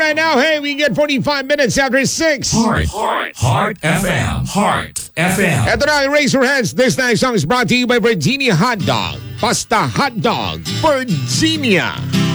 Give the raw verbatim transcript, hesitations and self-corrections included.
right now. Hey, we get forty-five minutes after six. Heart, Heart, Heart F M. Heart F M. Ito na ang Razorheads. This next song is brought to you by Virginia Hot Dog. Basta Hot Dog. Virginia.